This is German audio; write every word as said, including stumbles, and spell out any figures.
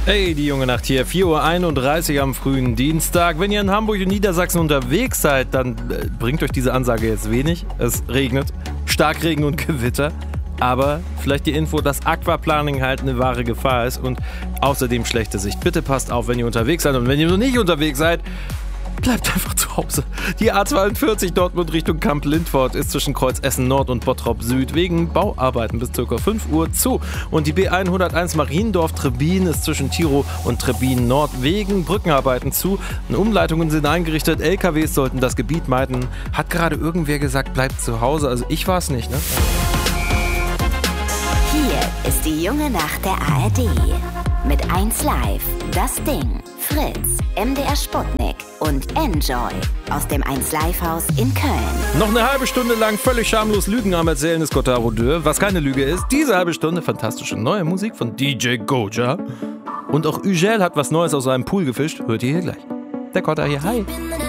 Hey, die junge Nacht hier, vier Uhr einunddreißig am frühen Dienstag. Wenn ihr in Hamburg und Niedersachsen unterwegs seid, dann äh, bringt euch diese Ansage jetzt wenig. Es regnet, Starkregen und Gewitter. Aber vielleicht die Info, dass Aquaplaning halt eine wahre Gefahr ist und außerdem schlechte Sicht. Bitte passt auf, wenn ihr unterwegs seid, und wenn ihr noch nicht unterwegs seid, bleibt einfach zu Hause. Die A zweiundvierzig Dortmund Richtung Kamp-Lindfort ist zwischen Kreuz Essen Nord und Bottrop Süd wegen Bauarbeiten bis ca. fünf Uhr zu. Und die B hunderteins Mariendorf-Trebin ist zwischen Tiro und Trebin Nord wegen Brückenarbeiten zu. Umleitungen sind eingerichtet, L K Ws sollten das Gebiet meiden. Hat gerade irgendwer gesagt, bleibt zu Hause? Also ich war es nicht, ne? Hier ist die junge Nacht der A R D. Mit eins Live, Das Ding, Fritz, M D R Sputnik und Enjoy aus dem eins Live Haus in Köln. Noch eine halbe Stunde lang völlig schamlos Lügen am Erzählen ist Cotaro Deux. Was keine Lüge ist, diese halbe Stunde fantastische neue Musik von D J Goja. Und auch Ugel hat was Neues aus seinem Pool gefischt. Hört ihr hier gleich. Der Cotta hier, hi.